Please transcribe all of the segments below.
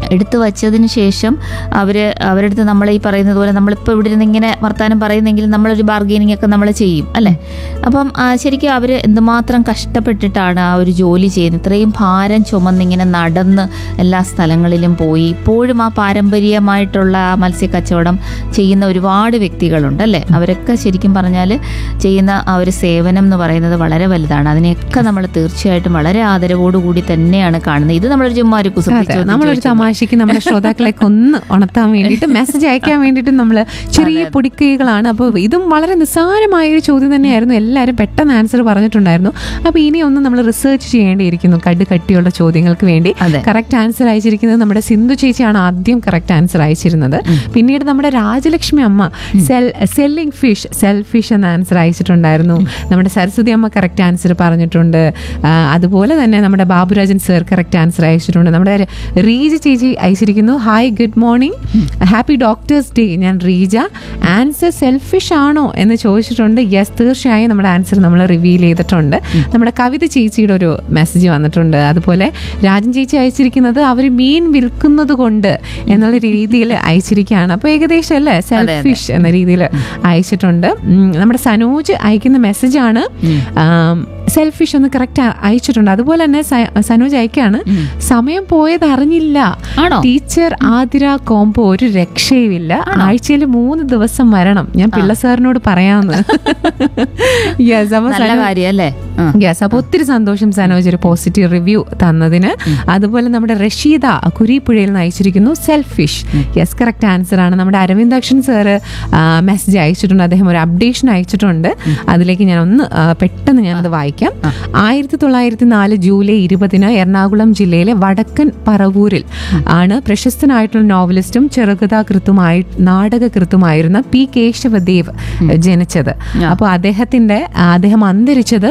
എടുത്തു വച്ചതിന് ശേഷം അവരുടെ അടുത്ത് നമ്മൾ ഈ പറയുന്നത് പോലെ നമ്മളിപ്പോൾ ഇവിടെ ഇരുന്ന് ഇങ്ങനെ വർത്താനം പറയുന്നെങ്കിൽ നമ്മളൊരു ബാർഗെയിനിങ് ഒക്കെ നമ്മൾ ചെയ്യും അല്ലേ. അപ്പം ശരിക്കും അവർ എന്തുമാത്രം കഷ്ടപ്പെട്ടിട്ടാണ് ആ ഒരു ജോലി ചെയ്യുന്നത്. ഇത്രയും ഭാരം ചുമന്നിങ്ങനെ നടന്ന് എല്ലാ സ്ഥലങ്ങളിലും പോയി ഇപ്പോഴും ആ പാരമ്പര്യമായിട്ടുള്ള ആ മത്സ്യക്കച്ചവടം ചെയ്യുന്ന ഒരുപാട് വ്യക്തികളുണ്ട് അല്ലേ. അവരൊക്കെ ശരിക്കും പറഞ്ഞാൽ ചെയ്യുന്ന ആ ഒരു സേവനം എന്ന് പറയുന്നത് വളരെ വലുതാണ്. അതിനെയൊക്കെ നമ്മൾ തീർച്ചയായിട്ടും വളരെ ആദരവോടുകൂടി തന്നെയാണ് കാണുന്നത്. ഇത് നമ്മളൊരു ചുമ്മാ ഒരു നമ്മളൊരു തമാശയ്ക്ക് നമ്മുടെ ശ്രോതാക്കളെയൊക്കെ ഒന്ന് ഉണർത്താൻ വേണ്ടിയിട്ട് മെസ്സേജ് അയക്കാൻ വേണ്ടിയിട്ട് നമ്മൾ ചെറിയ പൊടിക്കൈകളാണ്. അപ്പോൾ ഇതും വളരെ നിസ്സാരമായൊരു ചോദ്യം തന്നെയായിരുന്നു. എല്ലാവരും പെട്ടെന്ന് ആൻസർ പറഞ്ഞിട്ടുണ്ടായിരുന്നു. അപ്പോൾ ഇനി ഒന്ന് നമ്മൾ റിസർച്ച് ചെയ്യേണ്ടിയിരിക്കുന്നു കട്ടിയുള്ള ചോദ്യങ്ങൾക്ക് വേണ്ടി. കറക്റ്റ് ആൻസർ അയച്ചിരിക്കുന്നത് നമ്മുടെ സിന്ധു ചേച്ചിയാണ് ആദ്യം കറക്റ്റ് ആൻസർ അയച്ചിരുന്നത്. പിന്നീട് നമ്മുടെ രാജലക്ഷ്മി അമ്മ സെല്ലിംഗ് ഫിഷ് സെൽഫിഷ് എന്ന ആൻസർ അയച്ചിട്ടുണ്ടായിരുന്നു. നമ്മുടെ സരസ്വതി അമ്മ കറക്റ്റ് ആൻസർ പറഞ്ഞിട്ടുണ്ട്. അതുപോലെ തന്നെ നമ്മുടെ ബാബുരാജൻ സർ കറക്റ്റ് ആൻസർ അയച്ചിട്ടുണ്ട്. നമ്മുടെ റീജ ചേച്ചി അയച്ചിരിക്കുന്നു, hi good morning, happy doctors day. ഞാൻ റീജ, ആൻസർ സെൽഫിഷ് ആണോ എന്ന് ചോദിച്ചിട്ടുണ്ട്. യെസ്, തീർച്ചയായും നമ്മുടെ ആൻസർ നമ്മൾ റിവീൽ ചെയ്തിട്ടുണ്ട്. നമ്മുടെ കവിത ചേച്ചിയുടെ ഒരു മെസ്സേജ് വന്നിട്ടുണ്ട്. അതുപോലെ രാജൻ ചേച്ചി അയച്ചിരിക്കുന്നത് അവർ മീൻ വിൽക്കുന്നത് കൊണ്ട് എന്നുള്ള രീതിയിൽ അയച്ചിരിക്കുകയാണ്. അപ്പോൾ ഏകദേശം അല്ലേ സെൽഫിഷ് എന്ന രീതിയിൽ അയച്ചിട്ടുണ്ട്. നമ്മുടെ സനോജ് അയക്കുന്ന മെസ്സേജാണ് സെൽഫിഷ് എന്ന് കറക്റ്റ് അയച്ചിട്ടുണ്ട്. അതുപോലെ തന്നെ സനോജ് അയക്കാണ്, സമയം പോയത് അറിഞ്ഞില്ല, ടീച്ചർ ആതിര കോംബോ ഒരു രക്ഷയുമില്ല, ആഴ്ചയിൽ 3 ദിവസം വരണം, ഞാൻ പിള്ള സാറിനോട് പറയാമെന്ന്. യെസ്, അപ്പൊ ഒത്തിരി സന്തോഷം സനോജ് ഒരു പോസിറ്റീവ് റിവ്യൂ തന്നതിന്. അതുപോലെ നമ്മുടെ റഷീദ കുരിപ്പുഴയിൽ നിന്ന് അയച്ചിരിക്കുന്നു സെൽഫിഷ്. യെസ്, കറക്റ്റ് ആൻസർ ആണ്. നമ്മുടെ അരവിന്ദാക്ഷൻ സാറ് മെസ്സേജ് അയച്ചിട്ടുണ്ട്. അദ്ദേഹം ഒരു അപ്ഡേഷൻ അയച്ചിട്ടുണ്ട്. അതിലേക്ക് ഞാൻ ഒന്ന് പെട്ടെന്ന് ഞാനത് വായിക്കാം. 1904 ജൂലൈ 20 എറണാകുളം ജില്ലയിലെ വടക്കൻ പറവൂരിൽ ആണ് പ്രശസ്തനായിട്ടുള്ള നോവലിസ്റ്റും ചെറുകഥാകൃത്തുമായി നാടകകൃത്തുമായിരുന്ന പി കേശവദേവ് ജനിച്ചത്. അപ്പോൾ അദ്ദേഹം അന്തരിച്ചത്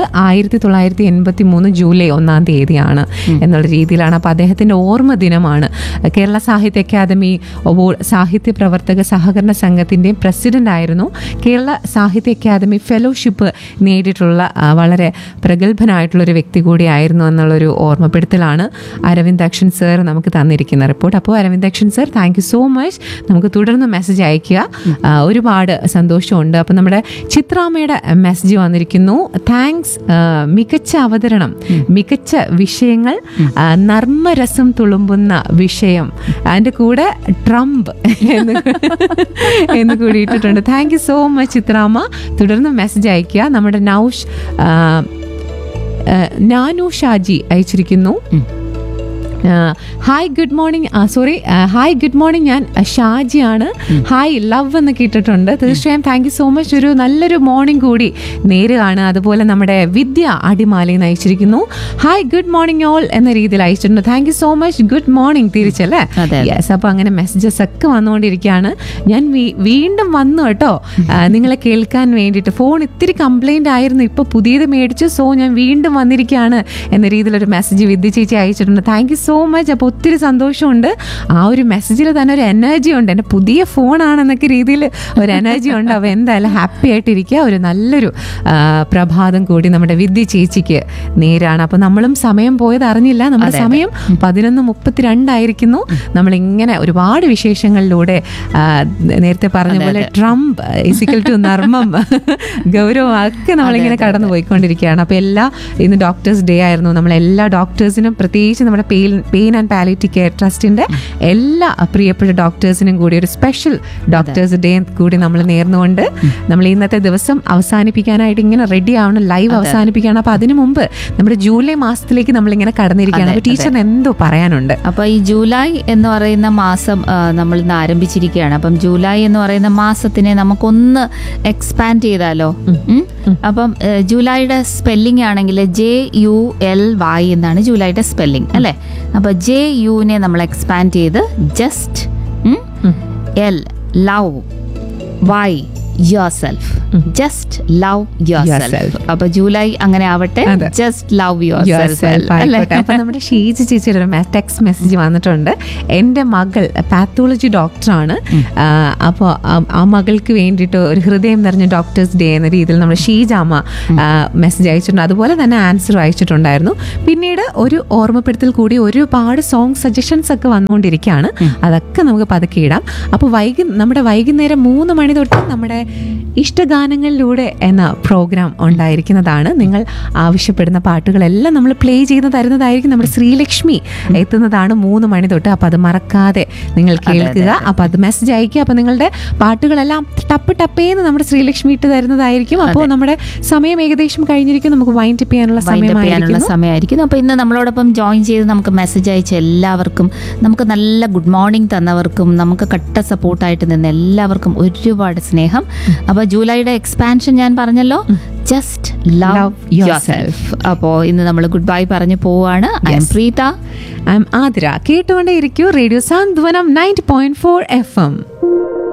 1983 ജൂലൈ 1 തീയതിയാണ് എന്നുള്ള രീതിയിലാണ്. അപ്പോൾ അദ്ദേഹത്തിന്റെ ഓർമ്മ ദിനമാണ്. കേരള സാഹിത്യ അക്കാദമി അവാർഡ് സാഹിത്യ പ്രവർത്തക സഹകരണ സംഘത്തിന്റെ പ്രസിഡന്റ് ആയിരുന്നു. കേരള സാഹിത്യ അക്കാദമി ഫെലോഷിപ്പ് നേടിയിട്ടുള്ള വളരെ പ്രഗത്ഭനായിട്ടുള്ളൊരു വ്യക്തി കൂടിയായിരുന്നു എന്നുള്ളൊരു ഓർമ്മപ്പെടുത്തലാണ് അരവിന്ദാക്ഷൻ സർ നമുക്ക് തന്നിരിക്കുന്ന റിപ്പോർട്ട്. അപ്പോൾ Aravindakshan sir, thank you so much. നമുക്ക് തുടർന്ന് മെസ്സേജ് അയക്കുക, ഒരുപാട് സന്തോഷമുണ്ട്. അപ്പം നമ്മുടെ ചിത്രാമ്മയുടെ മെസ്സേജ് വന്നിരിക്കുന്നു, താങ്ക്സ്, മികച്ച അവതരണം, മികച്ച വിഷയങ്ങൾ, നർമ്മരസം തുളുമ്പുന്ന വിഷയം, അതിൻ്റെ കൂടെ ട്രംപ് എന്ന് കൂടി ഇട്ടിട്ടുണ്ട്. താങ്ക് യു സോ മച്ച് ചിത്രാമ്മ. തുടർന്ന് മെസ്സേജ് അയക്കുക. നമ്മുടെ നാനു ഷാജി അയച്ചിരിക്കുന്നു, hi good morning, hi good morning, ഞാൻ ഷാജിയാണ്, ഹായ് ലവ് എന്ന് കേട്ടിട്ടുണ്ട്. തീർച്ചയായും താങ്ക് യു സോ മച്ച്. ഒരു നല്ലൊരു മോർണിംഗ് കൂടി നേരുകയാണ്. അതുപോലെ നമ്മുടെ വിദ്യ അടിമാലയിൽ അയച്ചിരിക്കുന്നു, ഹായ് ഗുഡ് മോർണിംഗ് ഓൾ എന്ന രീതിയിൽ അയച്ചിട്ടുണ്ട്. Thank you so much, good morning തിരിച്ചല്ലേ. Yes, അപ്പോൾ അങ്ങനെ മെസ്സേജസ് ഒക്കെ വന്നുകൊണ്ടിരിക്കുകയാണ്. ഞാൻ വീണ്ടും വന്നു കേട്ടോ നിങ്ങളെ കേൾക്കാൻ വേണ്ടിയിട്ട്. ഫോൺ ഇത്തിരി കംപ്ലൈൻറ്റ് ആയിരുന്നു, ഇപ്പോൾ പുതിയത് മേടിച്ചു, സോ ഞാൻ വീണ്ടും വന്നിരിക്കുകയാണ് എന്ന രീതിയിലൊരു മെസ്സേജ് വിദ്യ ചേച്ചി അയച്ചിട്ടുണ്ട്. Thank you so much. അപ്പോൾ ഒത്തിരി സന്തോഷമുണ്ട്. ആ ഒരു മെസ്സേജിൽ തന്നെ ഒരു എനർജി ഉണ്ട്. എൻ്റെ പുതിയ ഫോണാണെന്നൊക്കെ രീതിയിൽ ഒരു എനർജി ഉണ്ട്. അപ്പോൾ എന്തായാലും ഹാപ്പി ആയിട്ടിരിക്കുക. ഒരു നല്ലൊരു പ്രഭാതം കൂടി നമ്മുടെ വിദ്യ ചേച്ചിക്ക് നേരാണ്. അപ്പോൾ നമ്മളും സമയം പോയത് അറിഞ്ഞില്ല. നമ്മുടെ സമയം 11:32 ആയിരിക്കുന്നു. നമ്മളിങ്ങനെ ഒരുപാട് വിശേഷങ്ങളിലൂടെ നേരത്തെ പറഞ്ഞ പോലെ ട്രംപ് ഈക്വൽ ടു നർമ്മം, ഗൗരവം ഒക്കെ നമ്മളിങ്ങനെ കടന്നു പോയിക്കൊണ്ടിരിക്കുകയാണ്. അപ്പോൾ ഇന്ന് ഡോക്ടേഴ്സ് ഡേ ആയിരുന്നു. നമ്മളെല്ലാ ഡോക്ടേഴ്സിനും, പ്രത്യേകിച്ച് നമ്മുടെ പെയിൻ ആൻഡ് പാലിയേറ്റീവ് കെയർ ട്രസ്റ്റിന്റെ എല്ലാ പ്രിയപ്പെട്ട ഡോക്ടേഴ്സിനും കൂടി ഒരു സ്പെഷ്യൽ ഡോക്ടേഴ്സ് ഡേ കൂടി നമ്മൾ നേർന്നുകൊണ്ട് നമ്മൾ ഇന്നത്തെ ദിവസം അവസാനിപ്പിക്കാനായിട്ട് ഇങ്ങനെ റെഡി ആവണം, ലൈവ് അവസാനിപ്പിക്കുകയാണ്. അപ്പോൾ അതിനു മുമ്പ് നമ്മുടെ ജൂലൈ മാസത്തിലേക്ക് നമ്മളിങ്ങനെ കടന്നിരിക്കുകയാണ്. അപ്പോൾ ടീച്ചറിന് എന്തോ പറയാനുണ്ട്? അപ്പോൾ ഈ ജൂലൈ എന്ന് പറയുന്ന മാസം നമ്മൾ ഇന്ന് ആരംഭിച്ചിരിക്കുകയാണ്. അപ്പം ജൂലൈ എന്ന് പറയുന്ന മാസത്തിനെ നമുക്കൊന്ന് എക്സ്പാൻഡ് ചെയ്താലോ? അപ്പം ജൂലൈയുടെ സ്പെല്ലിംഗ് ആണെങ്കിൽ JULY എന്നാണ് ജൂലൈയുടെ സ്പെല്ലിംഗ് അല്ലേ. അപ്പോൾ JUനെ നമ്മൾ എക്സ്പാൻഡ് ചെയ്ത് just L love Y yourself just love your self. അപ്പൊ ജൂലൈ അങ്ങനെ ആവട്ടെ, ജസ്റ്റ് ലവ് യുവർ സെൽഫ്. അപ്പൊ നമ്മുടെ ഷീജ ചേച്ചിയുടെ ഒരു ടെക്സ്റ്റ് മെസ്സേജ് വന്നിട്ടുണ്ട്. എൻ്റെ മകൾ പാത്തോളജി ഡോക്ടറാണ്. അപ്പോൾ ആ മകൾക്ക് വേണ്ടിയിട്ട് ഒരു ഹൃദയം നിറഞ്ഞ ഡോക്ടേഴ്സ് ഡേ എന്ന രീതിയിൽ നമ്മുടെ ഷീജാമ്മ മെസ്സേജ് അയച്ചിട്ടുണ്ട്. അതുപോലെ തന്നെ ആൻസർ അയച്ചിട്ടുണ്ടായിരുന്നു. പിന്നീട് ഒരു ഓർമ്മപ്പെടുത്തൽ കൂടി, ഒരുപാട് സോങ് സജഷൻസ് ഒക്കെ വന്നുകൊണ്ടിരിക്കുകയാണ്. അതൊക്കെ നമുക്ക് പതുക്കെ ഇടാം. അപ്പോൾ നമ്മുടെ വൈകുന്നേരം 3 മണി തൊട്ട് നമ്മുടെ ഇഷ്ടഗാനങ്ങളിലൂടെ എന്ന പ്രോഗ്രാം ഉണ്ടായിരിക്കുന്നതാണ്. നിങ്ങൾ ആവശ്യപ്പെടുന്ന പാട്ടുകളെല്ലാം നമ്മൾ പ്ലേ ചെയ്ത് തരുന്നതായിരിക്കും. നമ്മുടെ ശ്രീലക്ഷ്മി എത്തുന്നതാണ് 3 മണി തൊട്ട്. അപ്പോൾ അത് മറക്കാതെ നിങ്ങൾ കേൾക്കുക. അപ്പോൾ അത് മെസ്സേജ് അയക്കുക. അപ്പോൾ നിങ്ങളുടെ പാട്ടുകളെല്ലാം ടപ്പേന്ന് നമ്മുടെ ശ്രീലക്ഷ്മി ഇട്ട് തരുന്നതായിരിക്കും. അപ്പോൾ നമ്മുടെ സമയം ഏകദേശം കഴിഞ്ഞിരിക്കും. നമുക്ക് വൈൻഡ് അപ്പ് ചെയ്യാനുള്ള സമയമായിരിക്കും. അപ്പോൾ ഇന്ന് നമ്മളോടൊപ്പം ജോയിൻ ചെയ്ത് നമുക്ക് മെസ്സേജ് അയച്ച എല്ലാവർക്കും, നമുക്ക് നല്ല ഗുഡ് മോർണിംഗ് തന്നവർക്കും, നമുക്ക് കട്ട സപ്പോർട്ടായിട്ട് നിന്ന് എല്ലാവർക്കും ഒരുപാട് സ്നേഹം. അപ്പോൾ ജൂലൈയുടെ എക്സ്പാൻഷൻ ഞാൻ പറഞ്ഞല്ലോ, ജസ്റ്റ് ലവ് യുവർ സെൽഫ്. അപ്പോൾ ഇന്ന് നമ്മൾ ഗുഡ് ബൈ പറഞ്ഞു പോവാണ്. I M Preetha. I M Athira. കേട്ടുകൊണ്ടേ ഇരിക്കൂ റേഡിയോ സാന്ത്വനം 90.4 FM.